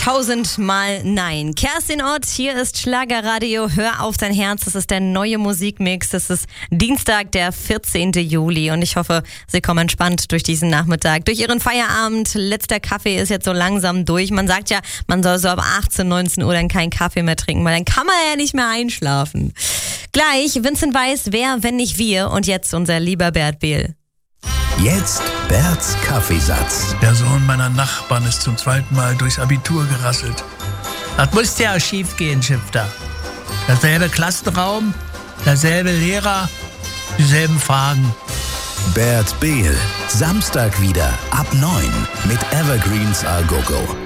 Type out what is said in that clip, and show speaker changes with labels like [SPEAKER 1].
[SPEAKER 1] 1000-mal Nein. Kerstin Ott, hier ist Schlagerradio. Hör auf dein Herz. Das ist der neue Musikmix. Das ist Dienstag, der 14. Juli. Und ich hoffe, Sie kommen entspannt durch diesen Nachmittag, durch Ihren Feierabend. Letzter Kaffee ist jetzt so langsam durch. Man sagt ja, man soll so ab 18, 19 Uhr dann keinen Kaffee mehr trinken, weil dann kann man ja nicht mehr einschlafen. Gleich Vincent Weiss, wer, wenn nicht wir. Und jetzt unser lieber Bert Behl.
[SPEAKER 2] Jetzt Berts Kaffeesatz.
[SPEAKER 3] Der Sohn meiner Nachbarn ist zum zweiten Mal durchs Abitur gerasselt. Das musste ja schief gehen, Schifter. Derselbe Klassenraum, derselbe Lehrer, dieselben Fragen.
[SPEAKER 2] Bert Behl, Samstag wieder ab 9 mit Evergreens A Go Go.